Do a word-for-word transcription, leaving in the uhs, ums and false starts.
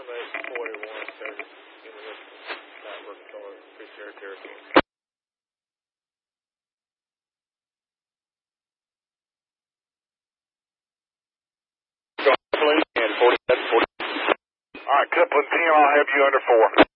eight forty-one, Curtis. Network car, Fish Air Cherokee. All right, Coupling team, I'll have you under four.